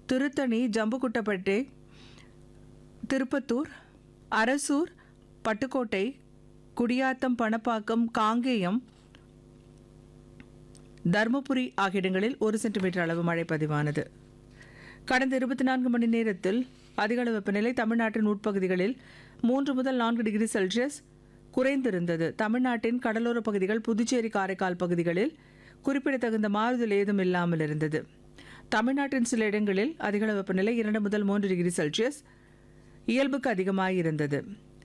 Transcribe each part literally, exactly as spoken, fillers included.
திருத்தணி, ஜம்புகுட்டப்பேட்டை, திருப்பத்தூர், அரசூர், பட்டுக்கோட்டை, குடியாத்தம், பணப்பாக்கம், காங்கேயம், தருமபுரி ஆகிய இடங்களில் ஒரு சென்டிமீட்டர் அளவு மழை பதிவானது. கடந்த இருபத்தி நான்கு மணி நேரத்தில் அதிகளவு வெப்பநிலை தமிழ்நாட்டின் உட்பகுதிகளில் மூன்று முதல் நான்கு டிகிரி செல்சியஸ் குறைந்திருந்தது. தமிழ்நாட்டின் கடலோர பகுதிகள், புதுச்சேரி, காரைக்கால் பகுதிகளில் குறிப்பிடத்தகுந்த மாறுதல் ஏதும் இல்லாமல் இருந்தது. தமிழ்நாட்டின் சில இடங்களில் அதிகளவு வெப்பநிலை இரண்டு முதல் மூன்று டிகிரி செல்சியஸ் இயல்புக்கு அதிகமாயிருந்தது.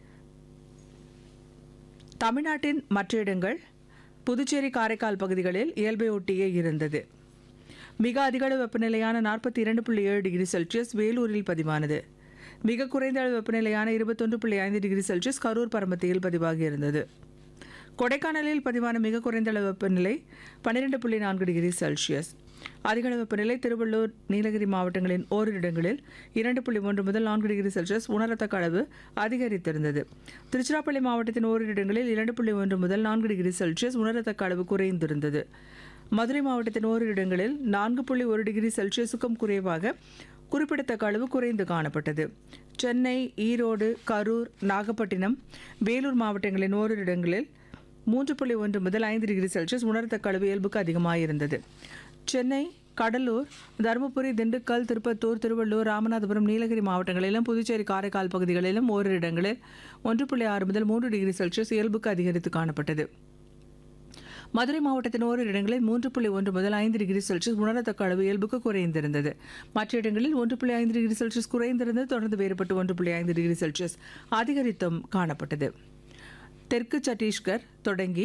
தமிழ்நாட்டின் மற்ற இடங்கள், புதுச்சேரி, காரைக்கால் பகுதிகளில் இயல்பை ஒட்டியே இருந்தது. மிக அதிகளவு வெப்பநிலையான நாற்பத்தி இரண்டு புள்ளி ஏழு டிகிரி செல்சியஸ் வேலூரில் பதிவானது. மிக குறைந்த அளவு வெப்பநிலையான இருபத்தொன்று புள்ளி ஐந்து டிகிரி செல்சியஸ் கரூர் பரமத்தியில் பதிவாகியிருந்தது. கொடைக்கானலில் பதிவான மிக குறைந்த அளவு வெப்பநிலை பன்னிரண்டு புள்ளி நான்கு டிகிரி செல்சியஸ். அதிகளவு வெப்பநிலை திருவள்ளூர், நீலகிரி மாவட்டங்களின் ஓரிரு இடங்களில் இரண்டு புள்ளி ஒன்று முதல் நான்கு டிகிரி செல்சியஸ் உணரத்தக்க அளவு அதிகரித்திருந்தது. திருச்சிராப்பள்ளி மாவட்டத்தின் ஓரிரு இடங்களில் இரண்டு புள்ளி ஒன்று முதல் நான்கு டிகிரி செல்சியஸ் உணரத்தக்க அளவு குறைந்திருந்தது. மதுரை மாவட்டத்தின் ஓரிரு இடங்களில் நான்கு புள்ளி ஒரு டிகிரி செல்சியஸுக்கும் குறைவாக குறிப்பிடத்தக்க அளவு குறைந்து காணப்பட்டது. சென்னை, ஈரோடு, கரூர், நாகப்பட்டினம், வேலூர் மாவட்டங்களின் ஓரிரு இடங்களில் மூன்று புள்ளி ஒன்று முதல் ஐந்து டிகிரி செல்சியஸ் உணரத்தக்க அளவு இயல்புக்கு அதிகமாயிருந்தது. சென்னை, கடலூர், தருமபுரி, திண்டுக்கல், திருப்பத்தூர், திருவள்ளூர், ராமநாதபுரம், நீலகிரி மாவட்டங்களிலும் புதுச்சேரி, காரைக்கால் பகுதிகளிலும் ஓரிரு இடங்களில் ஒன்று புள்ளி ஆறு முதல் மூன்று டிகிரி செல்சியஸ் இயல்புக்கு அதிகரித்து காணப்பட்டது. மதுரை மாவட்டத்தின் ஓரிரு இடங்களில் மூன்று புள்ளி ஒன்று முதல் ஐந்து டிகிரி செல்சியஸ் உணரத்தக்க அளவு இயல்புக்கு குறைந்திருந்தது. மற்ற இடங்களில் ஒன்று புள்ளி ஐந்து டிகிரி செல்சியஸ் குறைந்திருந்தது. தொடர்ந்து வேறுபட்டு ஒன்று புள்ளி ஐந்து டிகிரி செல்சியஸ் அதிகரித்தும் காணப்பட்டது. தெற்கு சத்தீஸ்கர் தொடங்கி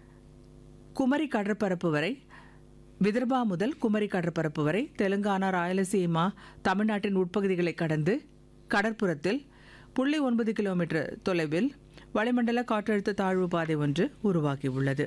குமரி கடற்பரப்பு வரை, விதர்பா முதல் குமரி கடற்பரப்பு வரை, தெலுங்கானா, ராயலசீமா, தமிழ்நாட்டின் உட்பகுதிகளை கடந்து கடற்புறத்தில் புள்ளி ஒன்பது கிலோமீட்டர் தொலைவில் வளிமண்டல காற்றழுத்த தாழ்வு பாதை ஒன்று உருவாகியுள்ளது.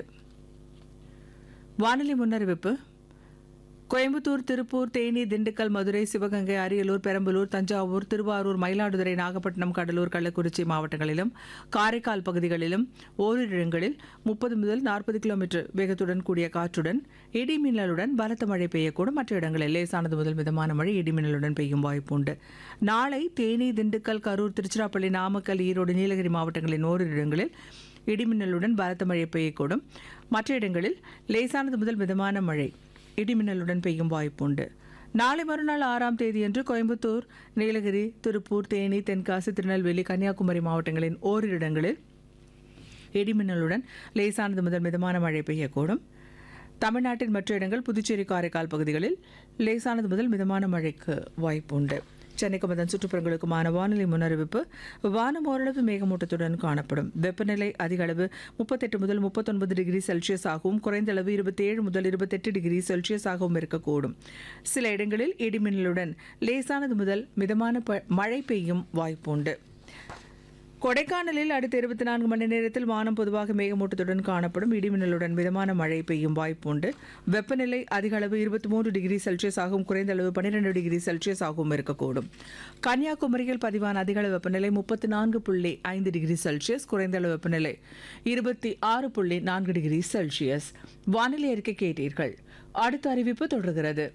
வானிலை முன்னறிவிப்பு. கோயம்புத்தூர், திருப்பூர், தேனி, திண்டுக்கல், மதுரை, சிவகங்கை, அரியலூர், பெரம்பலூர், தஞ்சாவூர், திருவாரூர், மயிலாடுதுறை, நாகப்பட்டினம், கடலூர், கள்ளக்குறிச்சி மாவட்டங்களிலும் காரைக்கால் பகுதிகளிலும் ஓரிரு இடங்களில் முப்பது முதல் நாற்பது கிலோமீட்டர் வேகத்துடன் கூடிய காற்றுடன் இடிமின்னலுடன் பலத்த மழை பெய்யக்கூடும். மற்ற இடங்களில் லேசானது முதல் மிதமான மழை இடிமின்னலுடன் பெய்யும் வாய்ப்பு உண்டு. நாளை தேனி, திண்டுக்கல், கரூர், திருச்சிராப்பள்ளி, நாமக்கல், ஈரோடு, நீலகிரி மாவட்டங்களின் ஓரிரு இடங்களில் இடிமின்னலுடன் பலத்த மழை பெய்யக்கூடும். மற்ற இடங்களில் லேசானது முதல் மிதமான மழை இடிமின்னலுடன் பெய்யும் வாய்ப்புண்டு. நாளை மறுநாள் ஆறாம் தேதியன்று கோயம்புத்தூர், நீலகிரி, திருப்பூர், தேனி, தென்காசி, திருநெல்வேலி, கன்னியாகுமரி மாவட்டங்களின் ஓரிரு இடங்களில் இடிமின்னலுடன் லேசானது முதல் மிதமான மழை பெய்யக்கூடும். தமிழ்நாட்டின் மற்ற இடங்கள், புதுச்சேரி, காரைக்கால் பகுதிகளில் லேசானது முதல் மிதமான மழைக்கு வாய்ப்புண்டு. சென்னைக்கும் அதன் சுற்றுப்புறங்களுக்குமான வானிலை முன்னறிவிப்பு. வானம் ஓரளவு மேகமூட்டத்துடன் காணப்படும். வெப்பநிலை அதிக அளவு முப்பத்தெட்டு முதல் முப்பத்தொன்பது டிகிரி செல்சியஸ் ஆகவும், குறைந்த அளவு இருபத்தி ஏழு முதல் இருபத்தெட்டு டிகிரி செல்சியஸ் ஆகவும் இருக்கக்கூடும். சில இடங்களில் இடிமின்னலுடன் லேசானது முதல் மிதமான மழை பெய்யும் வாய்ப்புண்டு. கொடைக்கானலில் அடுத்த இருபத்தி நான்கு மணி நேரத்தில் வானம் பொதுவாக மேகமூட்டத்துடன் காணப்படும். இடிமின்னலுடன் மிதமான மழை பெய்யும் வாய்ப்புண்டு. வெப்பநிலை அதிக அளவு இருபத்தி மூன்று டிகிரி செல்சியஸ் ஆகவும், குறைந்த அளவு பன்னிரண்டு டிகிரி செல்சியஸ் ஆகவும் இருக்கக்கூடும். கன்னியாகுமரியில் பதிவான அதிக அளவு வெப்பநிலை முப்பத்தி நான்கு புள்ளி ஐந்து டிகிரி செல்சியஸ், குறைந்த அளவு வெப்பநிலை இருபத்தி ஆறு புள்ளி நான்கு டிகிரி செல்சியஸ். வானிலை அறிக்கை கேட்டீர்கள். அடுத்த அறிவிப்பு தொடர்கிறது.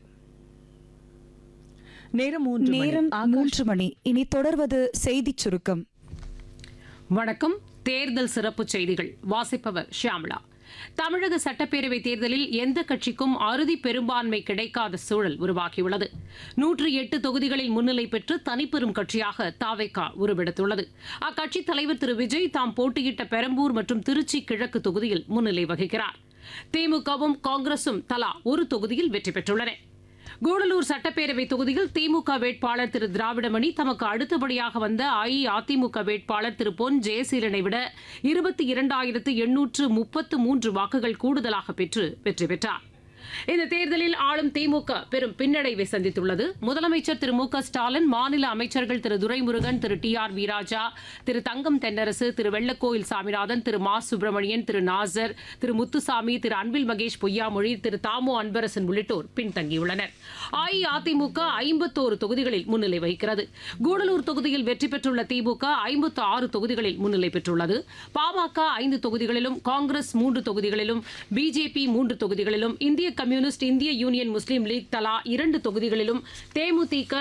நேரம் மூன்று மணி. இனி தொடர்வது செய்திச் சுருக்கம். வணக்கம். தேர்தல் சிறப்பு செய்திகள் வாசிப்பவர் ஷியாமளா. தமிழக சட்டப்பேரவை தேர்தலில் எந்த கட்சிக்கும் அறுதி பெரும்பான்மை கிடைக்காத சூழல் உருவாகியுள்ளது. நூற்றி எட்டு தொகுதிகளில் முன்னிலை பெற்று தனிப்பெரும் கட்சியாக தாவேகா உருவெடுத்துள்ளது. அக்கட்சித் தலைவர் திரு விஜய் தாம் போட்டியிட்ட பெரம்பூர் மற்றும் திருச்சி கிழக்கு தொகுதியில் முன்னிலை வகிக்கிறார். திமுகவும் காங்கிரசும் தலா ஒரு தொகுதியில் வெற்றி பெற்றுள்ளன. கூடலூர் சட்டப்பேரவை தொகுதியில் திமுக வேட்பாளர் திரு திராவிடமணி தமக்கு அடுத்தபடியாக வந்த அஇஅதிமுக வேட்பாளர் திரு பொன் ஜெயசீலனை விட இருபத்தி இரண்டாயிரத்து எண்ணூற்று முப்பத்து மூன்று வாக்குகள் கூடுதலாக பெற்று வெற்றி பெற்றார். இந்த தேர்தலில் ஆளும் திமுக பெரும் பின்னடைவை சந்தித்துள்ளது. முதலமைச்சர் திரு மு க ஸ்டாலின், மாநில அமைச்சர்கள் திரு துரைமுருகன், திரு டி ஆர் வி ராஜா, திரு தங்கம் தென்னரசு, திரு வெள்ளக்கோயில் சாமிநாதன், திரு மா சுப்பிரமணியன், திரு நாசர், திரு முத்துசாமி, திரு அன்பில் மகேஷ் பொய்யாமொழி, திரு தாமோ அன்பரசன் உள்ளிட்டோர் பின்தங்கியுள்ளனர். அஇஅதிமுக ஐம்பத்தோரு தொகுதிகளில் முன்னிலை வகிக்கிறது. கூடலூர் தொகுதியில் வெற்றி பெற்றுள்ள திமுக ஐம்பத்து ஆறு தொகுதிகளில் முன்னிலை பெற்றுள்ளது. பாமக ஐந்து தொகுதிகளிலும், காங்கிரஸ் மூன்று தொகுதிகளிலும், பிஜேபி மூன்று தொகுதிகளிலும், இந்திய கம்யூனிஸ்ட், இந்திய யூனியன் முஸ்லீம் லீக் தலா இரண்டு தொகுதிகளிலும், தேமுதிக